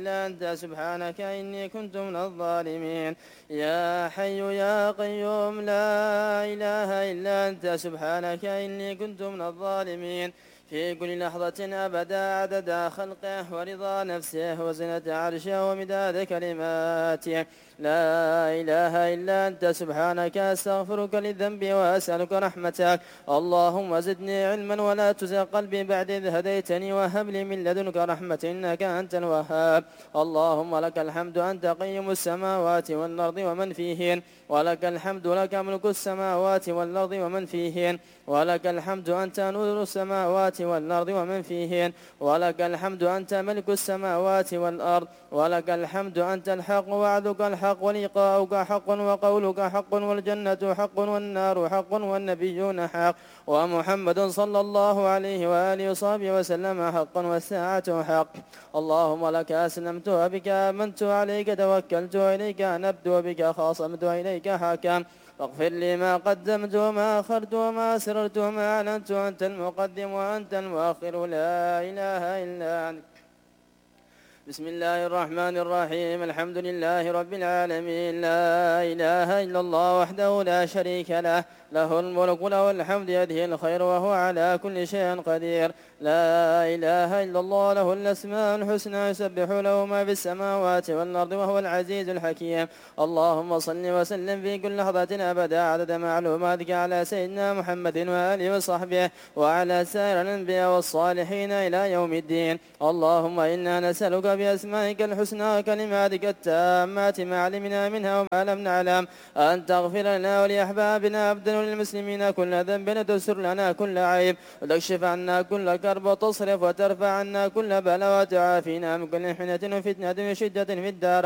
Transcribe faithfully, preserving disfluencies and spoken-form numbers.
إلا أنت سبحانك إني كنت من الظالمين. يا حي يا قيوم لا إله إلا أنت سبحانك إني كنت من الظالمين. في كل لحظة أبدا عدد خلقه ورضا نفسه وزنة عرشه ومداد كلماته. لا إله إلا أنت سبحانك أستغفرك للذنب وأسألك رحمتك. اللهم زدني علما ولا تزغ قلبي بعد إذ هديتني وهب لي من لدنك رحمة إنك أنت الوهاب. اللهم لك الحمد أنت قيم السماوات والأرض ومن فيهن، ولك الحمد لك ملك السماوات والأرض ومن فيهن، ولك الحمد أنت نور السماوات والأرض ومن فيهن، ولك الحمد أنت ملك السماوات والأرض، ولك الحمد أنت الحق وعدك الحق ولقاؤك حق وقولك حق والجنة حق والنار حق والنبيون حق ومحمد صلى الله عليه وآله وصحبه وسلم حق والساعة حق. اللهم لك أسلمت وبك آمنت عليك توكلت وإليك أنبت وبك خاصمت وإليك حاكم. فاغفر لي ما قدمت وما أخرت وما أسررت وما أعلنت وأنت المقدم وأنت المؤخر لا إله إلا أنت. بسم الله الرحمن الرحيم. الحمد لله رب العالمين. لا إله إلا الله وحده لا شريك له، له الملك وله الحمد يده الخير وهو على كل شيء قدير. لا إله إلا الله له الأسماء الحسنى يسبح له ما في السماوات والأرض وهو العزيز الحكيم. اللهم صل وسلم في كل لحظة أبدا عدد معلوماتك على سيدنا محمد وآله وصحبه وعلى سائر الأنبياء والصالحين إلى يوم الدين. اللهم إنا نسألك بأسمائك الحسنى وكلماتك التامات ما علمنا منها وما لم نعلم أن تغفر لنا ولأحبابنا أبدا وللمسلمين كل ذنب وتسر لنا كل عيب وتكشف عنا كل كرب وتصرف وترفع عنا كل بلاء وتعافينا من كل حنة وفتنة وشدة في الدار